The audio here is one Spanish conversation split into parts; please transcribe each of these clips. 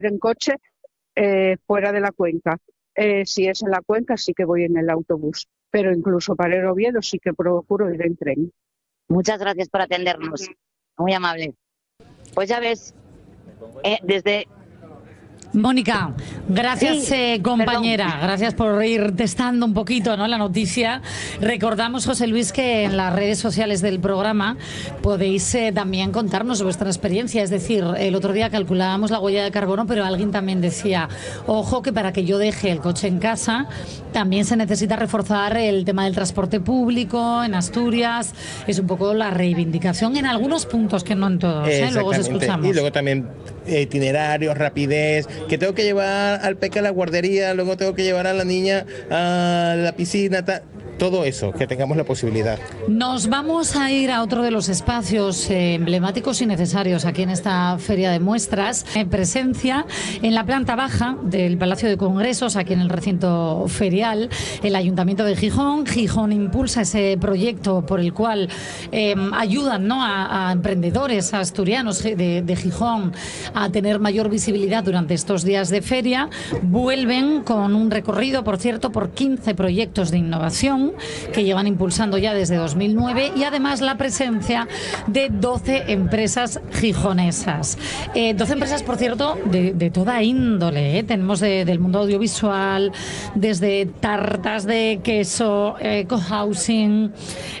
en coche fuera de la cuenca. Si es en la cuenca sí que voy en el autobús, pero incluso para ir a Oviedo sí que procuro ir en tren. Muchas gracias por atendernos, muy amable. Pues ya ves, desde... Mónica, gracias compañera, perdón. gracias por ir testando un poquito, ¿no?, la noticia. Recordamos, José Luis, que en las redes sociales del programa podéis también contarnos vuestra experiencia. Es decir, el otro día calculábamos la huella de carbono, pero alguien también decía, ojo, que para que yo deje el coche en casa también se necesita reforzar el tema del transporte público en Asturias. Es un poco la reivindicación en algunos puntos, que no en todos, luego os escuchamos. Y luego también itinerarios, rapidez, que tengo que llevar al peque a la guardería, luego tengo que llevar a la niña a la piscina, todo eso, que tengamos la posibilidad. Nos vamos a ir a otro de los espacios emblemáticos y necesarios aquí en esta feria de muestras, en presencia en la planta baja del Palacio de Congresos, aquí en el recinto ferial, el Ayuntamiento de Gijón. Gijón impulsa ese proyecto por el cual ayudan, ¿no?, a emprendedores asturianos de Gijón a tener mayor visibilidad durante estos días de feria. Vuelven con un recorrido, por cierto, por 15 proyectos de innovación que llevan impulsando ya desde 2009 y además la presencia de 12 empresas gijonesas. 12 empresas, por cierto, de toda índole. Tenemos del mundo audiovisual, desde tartas de queso, cohousing.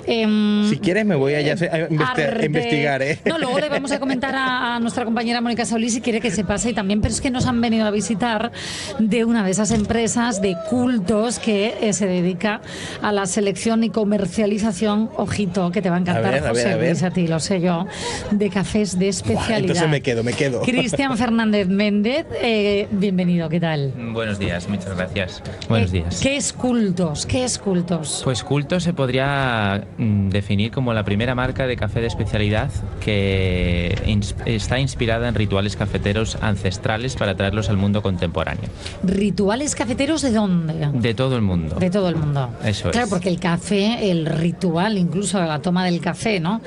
Si quieres me voy allá a investigar. No, luego le vamos a comentar a nuestra compañera Mónica Saulí si quiere que se pase también, pero es que nos han venido a visitar de una de esas empresas de cultos que se dedica a la selección y comercialización, ojito, que te va a encantar, José Luis, a ti, lo sé yo, de cafés de especialidad. Entonces me quedo. Cristian Fernández Méndez, bienvenido, ¿qué tal? Buenos días, muchas gracias. Buenos días. ¿Qué es Cultos? ¿Qué es Cultos? Pues Cultos se podría definir como la primera marca de café de especialidad que está inspirada en rituales cafeteros ancestrales para traerlos al mundo contemporáneo. ¿Rituales cafeteros de dónde? De todo el mundo. De todo el mundo. Eso es. Claro, porque el café, el ritual, incluso la toma del café, ¿no?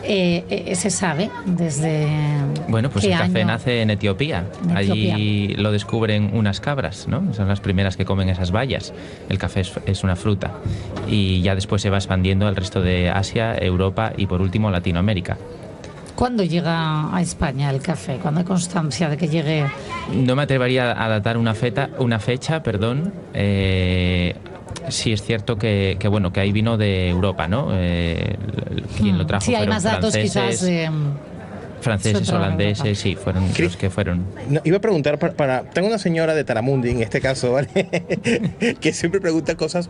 Se sabe desde... Bueno, pues el café año? nace en Etiopía. Allí lo descubren unas cabras, ¿no? Son las primeras que comen esas bayas. El café es una fruta. Y ya después se va expandiendo al resto de Asia, Europa y por último Latinoamérica. ¿Cuándo llega a España el café? ¿Cuándo hay constancia de que llegue? No me atrevería a datar una fecha. Sí es cierto que hay vino de Europa, ¿no? Quien lo trajo sí, hay fueron más datos franceses, quizás franceses, holandeses, sí, fueron los que fueron. No, iba a preguntar tengo una señora de Taramundi en este caso, ¿vale? que siempre pregunta cosas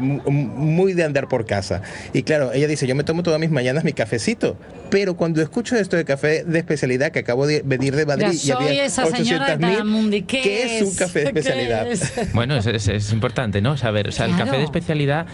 muy de andar por casa. Y claro, ella dice, yo me tomo todas mis mañanas mi cafecito, pero cuando escucho esto de café de especialidad, que acabo de venir de Madrid y había 800.000, ¿qué es un café de especialidad? Bueno, es importante, ¿no? Saber, o sea, claro. El café de especialidad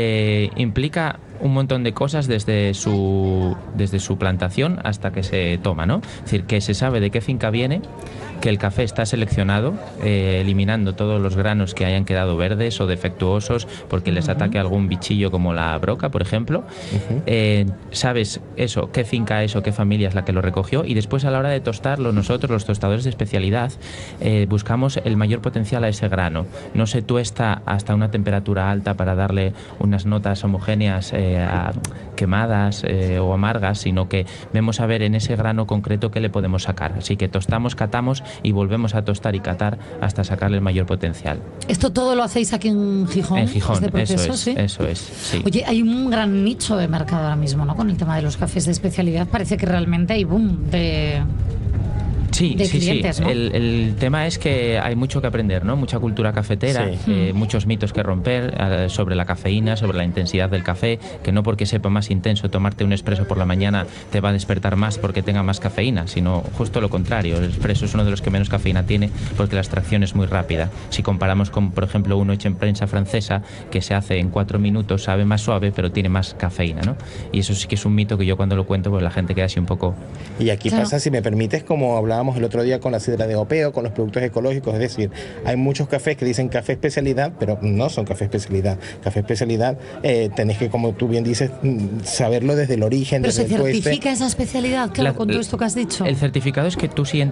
implica un montón de cosas desde su plantación hasta que se toma, ¿no? Es decir, que se sabe de qué finca viene, que el café está seleccionado, eliminando todos los granos que hayan quedado verdes o defectuosos porque les ataque algún bichillo como la broca, por ejemplo. Sabes eso, qué finca es o qué familia es la que lo recogió, y después a la hora de tostarlo, nosotros los tostadores de especialidad buscamos el mayor potencial a ese grano. No se tuesta hasta una temperatura alta para darle unas notas homogéneas quemadas o amargas, sino que vemos a ver en ese grano concreto qué le podemos sacar. Así que tostamos, catamos y volvemos a tostar y catar hasta sacarle el mayor potencial. ¿Esto todo lo hacéis aquí en Gijón? En Gijón, ¿Este proceso? eso es, sí. Oye, hay un gran nicho de mercado ahora mismo, ¿no? Con el tema de los cafés de especialidad parece que realmente hay boom de clientes, ¿no? El tema es que hay mucho que aprender, ¿no? Mucha cultura cafetera, muchos mitos que romper sobre la cafeína, sobre la intensidad del café, que no porque sepa más intenso tomarte un expreso por la mañana te va a despertar más porque tenga más cafeína, sino justo lo contrario. El expreso es uno de los que menos cafeína tiene porque la extracción es muy rápida. Si comparamos con, por ejemplo, uno hecho en prensa francesa, que se hace en 4 minutos, sabe más suave, pero tiene más cafeína, ¿no? Y eso sí que es un mito que yo cuando lo cuento, pues la gente queda así un poco... Y aquí pasa, si me permites, como hablábamos el otro día con la sidra de Opeo, con los productos ecológicos, es decir, hay muchos cafés que dicen café especialidad, pero no son café especialidad. Café especialidad tenés que, como tú bien dices, saberlo desde el origen, ¿Pero desde se el tueste. certifica esa especialidad? Claro, con todo esto que has dicho. El certificado es que tú, si